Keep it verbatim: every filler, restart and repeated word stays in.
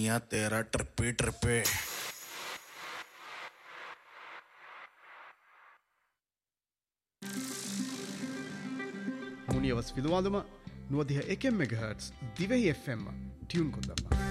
या तेरा ट्रिपे ट्रिपे ಮುನಿಯವಸ್ ವಿದುವಾದಮ ನುವದಿಹ ಎಕೆಂ megahertz ದಿವೆಹಿ FM tune ಕೊಂದಮ್ಮ